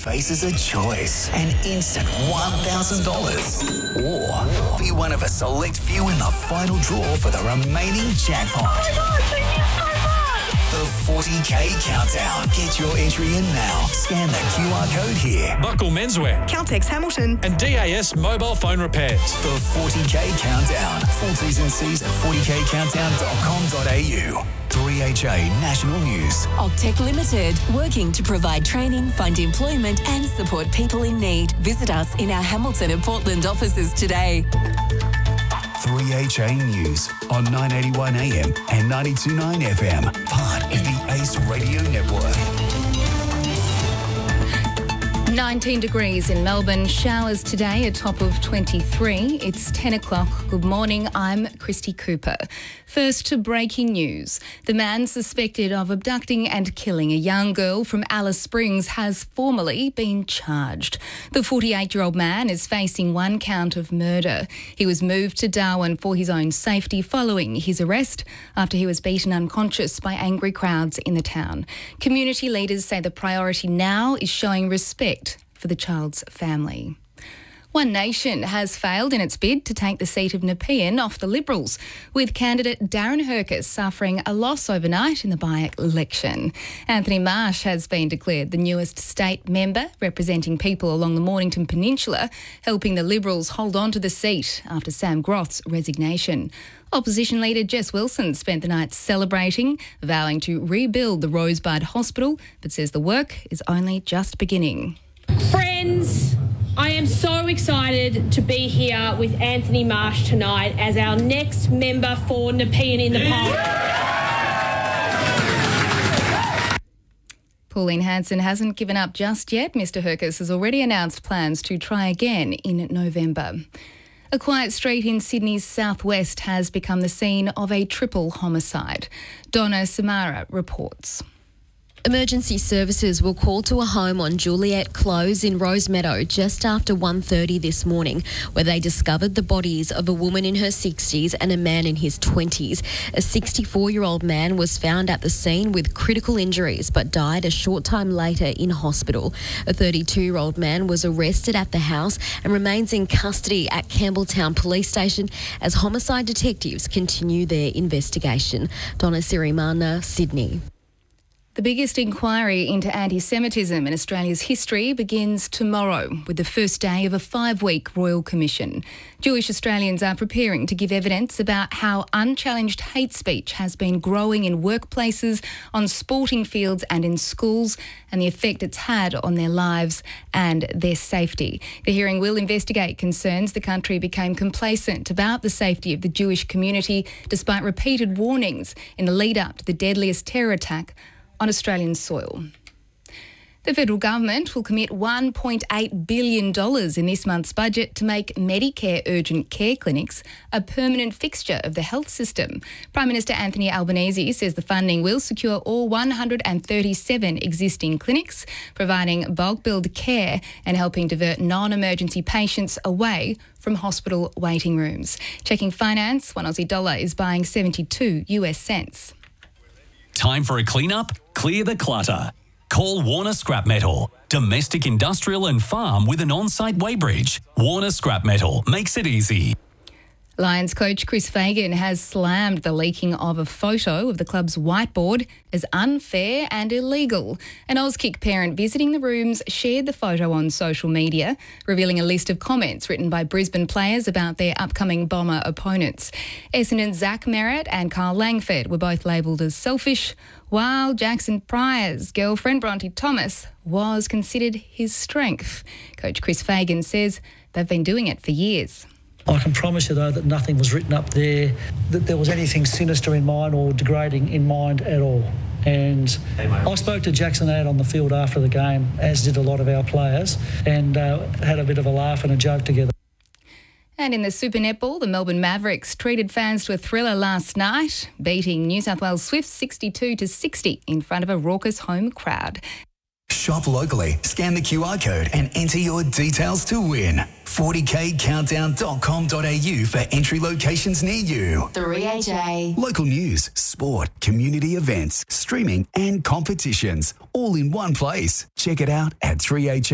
faces a choice. An instant $1,000. Or be one of a select few in the final draw for the remaining jackpot. Oh my God, thank you so much! The 40K Countdown. Get your entry in now. Scan the QR code here. Buckle Menswear. Caltex Hamilton. And DAS Mobile Phone Repairs. The 40K Countdown. Full T's and C's at 40kcountdown.com.au. 3HA National News. Octec Limited, working to provide training, fund employment and support people in need. Visit us in our Hamilton and Portland offices today. 3HA News on 981 AM and 92.9 FM. Part of the ACE Radio Network. 19 degrees in Melbourne. Showers today, a top of 23. It's 10 o'clock. Good morning. I'm Christy Cooper. First to breaking news. The man suspected of abducting and killing a young girl from Alice Springs has formally been charged. The 48-year-old man is facing one count of murder. He was moved to Darwin for his own safety following his arrest after he was beaten unconscious by angry crowds in the town. Community leaders say the priority now is showing respect for the child's family. One Nation has failed in its bid to take the seat of Nepean off the Liberals, with candidate Darren Hercus suffering a loss overnight in the by-election. Anthony Marsh has been declared the newest state member, representing people along the Mornington Peninsula, helping the Liberals hold on to the seat after Sam Groth's resignation. Opposition leader Jess Wilson spent the night celebrating, vowing to rebuild the Rosebud Hospital, but says the work is only just beginning. Friends, I am so excited to be here with Anthony Marsh tonight as our next member for Nepean in the poll. Pauline Hanson hasn't given up just yet. Mr Hercus has already announced plans to try again in November. A quiet street in Sydney's southwest has become the scene of a triple homicide. Donna Samara reports. Emergency services were called to a home on Juliet Close in Rosemeadow just after 1:30 this morning, where they discovered the bodies of a woman in her 60s and a man in his 20s. A 64-year-old man was found at the scene with critical injuries but died a short time later in hospital. A 32-year-old man was arrested at the house and remains in custody at Campbelltown Police Station as homicide detectives continue their investigation. Donna Sirimana, Sydney. The biggest inquiry into anti-Semitism in Australia's history begins tomorrow with the first day of a 5-week Royal Commission. Jewish Australians are preparing to give evidence about how unchallenged hate speech has been growing in workplaces, on sporting fields and in schools, and the effect it's had on their lives and their safety. The hearing will investigate concerns the country became complacent about the safety of the Jewish community despite repeated warnings in the lead-up to the deadliest terror attack on Australian soil. The federal government will commit $1.8 billion in this month's budget to make Medicare urgent care clinics a permanent fixture of the health system. Prime Minister Anthony Albanese says the funding will secure all 137 existing clinics, providing bulk billed care and helping divert non-emergency patients away from hospital waiting rooms. Checking finance, one Aussie dollar is buying 72 US cents. Time for a clean-up? Clear the clutter. Call Warner Scrap Metal. Domestic, industrial and farm with an on-site weighbridge. Warner Scrap Metal makes it easy. Lions coach Chris Fagan has slammed the leaking of a photo of the club's whiteboard as unfair and illegal. An Auskick parent visiting the rooms shared the photo on social media, revealing a list of comments written by Brisbane players about their upcoming Bomber opponents. Essendon's Zach Merritt and Carl Langford were both labelled as selfish, while Jackson Pryor's girlfriend Bronte Thomas was considered his strength. Coach Chris Fagan says they've been doing it for years. I can promise you, though, that nothing was written up there, that there was anything sinister in mind or degrading in mind at all. And I spoke to Jackson out on the field after the game, as did a lot of our players, and had a bit of a laugh and a joke together. And in the Super Netball, the Melbourne Mavericks treated fans to a thriller last night, beating New South Wales Swifts 62-60 in front of a raucous home crowd. Shop locally, scan the QR code and enter your details to win. 40kcountdown.com.au for entry locations near you. 3HA. Local news, sport, community events, streaming and competitions, all in one place. Check it out at 3HA.